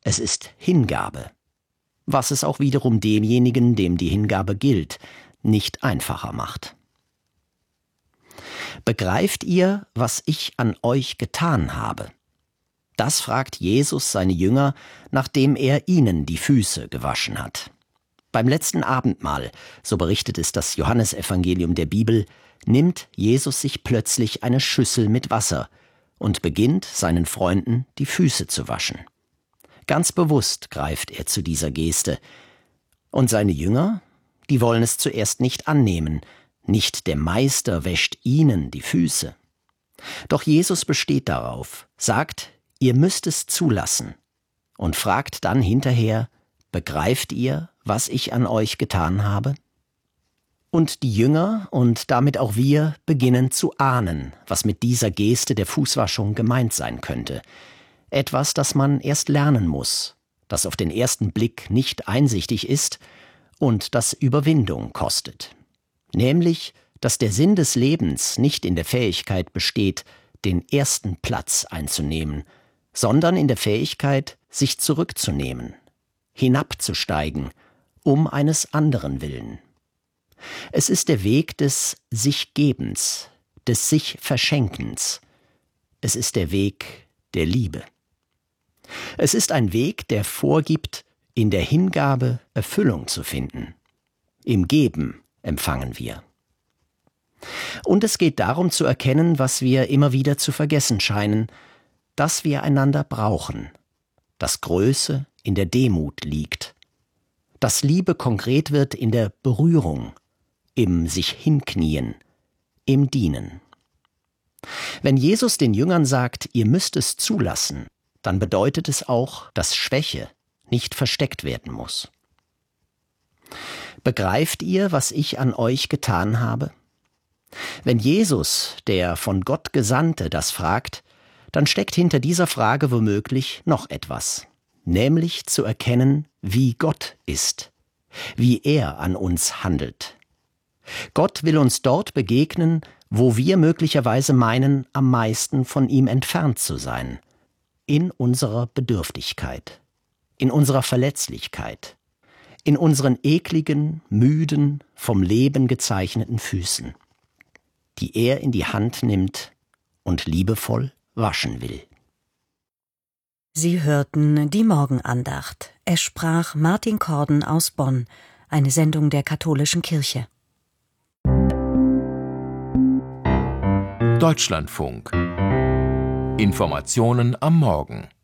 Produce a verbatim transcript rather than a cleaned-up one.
Es ist Hingabe, was es auch wiederum demjenigen, dem die Hingabe gilt, nicht einfacher macht. Begreift ihr, was ich an euch getan habe? Das fragt Jesus seine Jünger, nachdem er ihnen die Füße gewaschen hat. Beim letzten Abendmahl, so berichtet es das Johannesevangelium der Bibel, nimmt Jesus sich plötzlich eine Schüssel mit Wasser und beginnt seinen Freunden die Füße zu waschen. Ganz bewusst greift er zu dieser Geste. Und seine Jünger, die wollen es zuerst nicht annehmen, nicht der Meister wäscht ihnen die Füße. Doch Jesus besteht darauf, sagt, ihr müsst es zulassen und fragt dann hinterher, begreift ihr, was ich an euch getan habe? Und die Jünger und damit auch wir beginnen zu ahnen, was mit dieser Geste der Fußwaschung gemeint sein könnte. Etwas, das man erst lernen muss, das auf den ersten Blick nicht einsichtig ist und das Überwindung kostet. Nämlich, dass der Sinn des Lebens nicht in der Fähigkeit besteht, den ersten Platz einzunehmen, sondern in der Fähigkeit, sich zurückzunehmen, hinabzusteigen, um eines anderen willen. Es ist der Weg des Sich-Gebens, des Sich-Verschenkens. Es ist der Weg der Liebe. Es ist ein Weg, der vorgibt, in der Hingabe Erfüllung zu finden. Im Geben empfangen wir. Und es geht darum zu erkennen, was wir immer wieder zu vergessen scheinen, dass wir einander brauchen, dass Größe in der Demut liegt, dass Liebe konkret wird in der Berührung, im sich hinknien, im Dienen. Wenn Jesus den Jüngern sagt, ihr müsst es zulassen, dann bedeutet es auch, dass Schwäche nicht versteckt werden muss. Begreift ihr, was ich an euch getan habe? Wenn Jesus, der von Gott Gesandte, das fragt, dann steckt hinter dieser Frage womöglich noch etwas, nämlich zu erkennen, wie Gott ist, wie er an uns handelt. Gott will uns dort begegnen, wo wir möglicherweise meinen, am meisten von ihm entfernt zu sein, in unserer Bedürftigkeit, in unserer Verletzlichkeit, in unseren ekligen, müden, vom Leben gezeichneten Füßen, die er in die Hand nimmt und liebevoll waschen will. Sie hörten die Morgenandacht. Es sprach Martin Korden aus Bonn, eine Sendung der Katholischen Kirche. Deutschlandfunk. Informationen am Morgen.